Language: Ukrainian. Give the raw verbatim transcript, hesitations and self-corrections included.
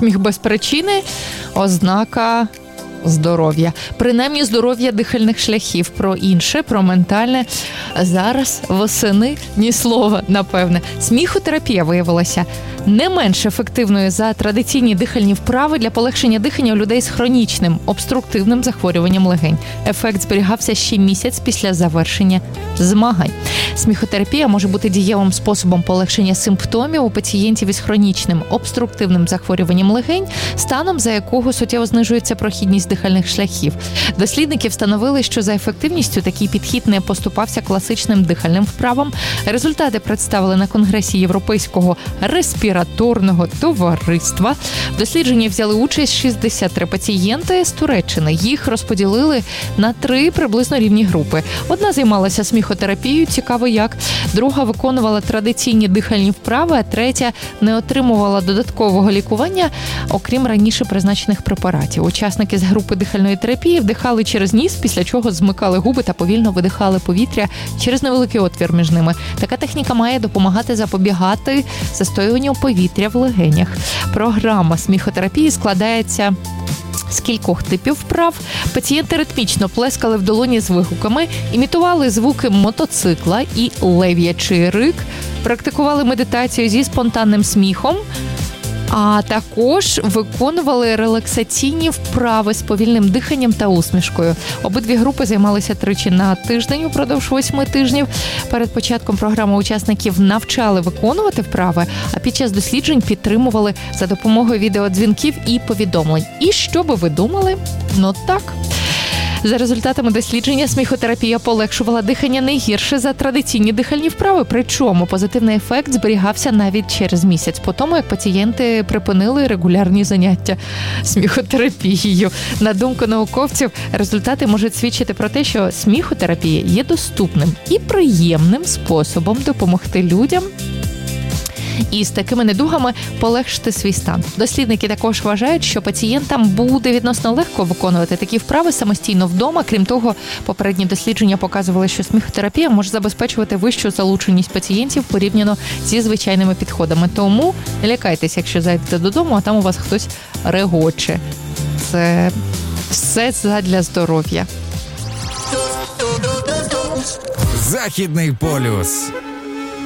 Сміх без причини – ознака здоров'я. Принаймні здоров'я дихальних шляхів. Про інше, про ментальне зараз восени ні слова, напевне. Сміхотерапія виявилася не менш ефективною за традиційні дихальні вправи для полегшення дихання у людей з хронічним обструктивним захворюванням легень. Ефект зберігався ще місяць після завершення змагань. Сміхотерапія може бути дієвим способом полегшення симптомів у пацієнтів із хронічним обструктивним захворюванням легень, станом за якого суттєво знижується прохідність дихальних шляхів. Дослідники встановили, що за ефективністю такий підхід не поступався класичним дихальним вправам. Результати представили на Конгресі Європейського респіраторного товариства. В дослідженні взяли участь шістдесят три пацієнти з Туреччини. Їх розподілили на три приблизно рівні групи. Одна займалася сміхотерапією, цікаво як, друга виконувала традиційні дихальні вправи, а третя не отримувала додаткового лікування, окрім раніше призначених препаратів. Учасники з групи дихальної терапії вдихали через ніс, після чого змикали губи та повільно видихали повітря через невеликий отвір між ними. Така техніка має допомагати запобігати застоюванню повітря в легенях. Програма сміхотерапії складається з кількох типів вправ. Пацієнти ритмічно плескали в долоні з вигуками, імітували звуки мотоцикла і лев'ячий рик, практикували медитацію зі спонтанним сміхом, а також виконували релаксаційні вправи з повільним диханням та усмішкою. Обидві групи займалися тричі на тиждень упродовж восьми тижнів. Перед початком програми учасників навчали виконувати вправи, а під час досліджень підтримували за допомогою відеодзвінків і повідомлень. І що би ви думали? Ну так. За результатами дослідження, сміхотерапія полегшувала дихання не гірше за традиційні дихальні вправи, причому позитивний ефект зберігався навіть через місяць по тому, як пацієнти припинили регулярні заняття сміхотерапією. На думку науковців, результати можуть свідчити про те, що сміхотерапія є доступним і приємним способом допомогти людям і з такими недугами полегшити свій стан. Дослідники також вважають, що пацієнтам буде відносно легко виконувати такі вправи самостійно вдома. Крім того, попередні дослідження показували, що сміхотерапія може забезпечувати вищу залученість пацієнтів порівняно зі звичайними підходами. Тому не лякайтеся, якщо зайдете додому, а там у вас хтось регоче. Це все задля здоров'я. Західний полюс.